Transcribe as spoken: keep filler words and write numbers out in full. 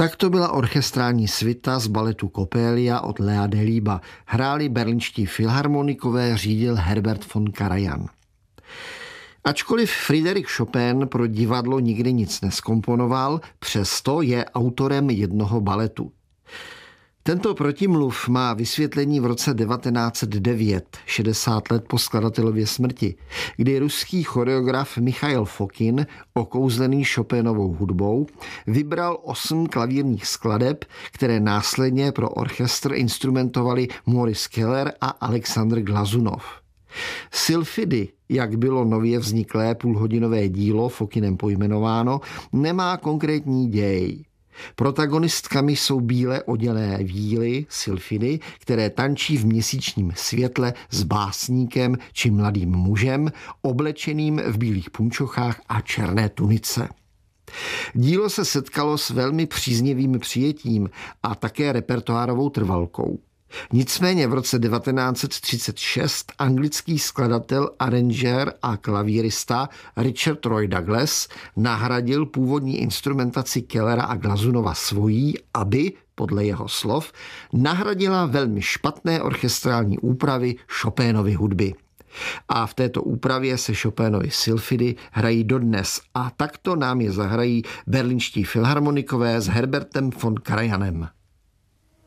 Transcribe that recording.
Tak to byla orchestrální svita z baletu Coppelia od Lea Delibes. Hráli berlínští filharmonikové, řídil Herbert von Karajan. Ačkoliv Frédéric Chopin pro divadlo nikdy nic neskomponoval, přesto je autorem jednoho baletu. Tento protimluv má vysvětlení v roce devatenáct set devět, šedesát let po skladatelově smrti, kdy ruský choreograf Michail Fokin, okouzlený Chopinovou hudbou, vybral osm klavírních skladeb, které následně pro orchestr instrumentovali Maurice Keller a Alexandr Glazunov. Sylfidy, jak bylo nově vzniklé půlhodinové dílo Fokinem pojmenováno, nemá konkrétní děj. Protagonistkami jsou bíle odělé víly, sylfidy, které tančí v měsíčním světle s básníkem či mladým mužem, oblečeným v bílých punčochách a černé tunice. Dílo se setkalo s velmi příznivým přijetím a také repertoárovou trvalkou. Nicméně v roce devatenáct set třicet šest anglický skladatel, aranžér a klavírista Richard Roy Douglas nahradil původní instrumentaci Kellera a Glazunova svojí, aby, podle jeho slov, nahradila velmi špatné orchestrální úpravy Chopinovy hudby. A v této úpravě se Chopinovy sylfidy hrají dodnes a takto nám je zahrají berlínští filharmonikové s Herbertem von Karajanem.